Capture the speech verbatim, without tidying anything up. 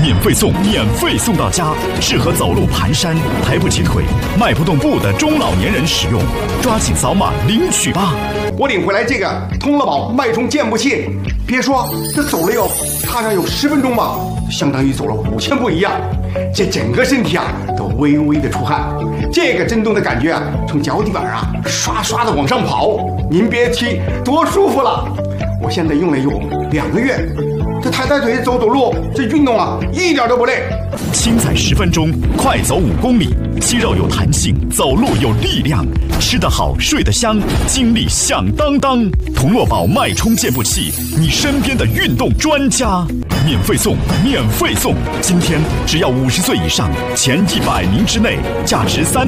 免费送，免费送到家，适合走路、蹒跚、抬不起腿、迈不动步的中老年人使用，抓紧扫码领取吧！ 我领回来这个通乐宝脉冲健步器，别说这走了有差上有十分钟吧，相当于走了五千步一样，这整个身体啊都微微的出汗，这个震动的感觉啊，从脚底板啊刷刷的往上跑，您别提多舒服了。我现在用了有两个月，这抬抬腿走走路，这运动啊一点都不累。 轻踩十分钟，快走五公里，肌肉有弹性，走路有力量，吃得好，睡得香，精力响当当。同乐宝脉冲健步器，你身边的运动专家，免费送，免费送！今天只要五十岁以上，前一百名之内，价值三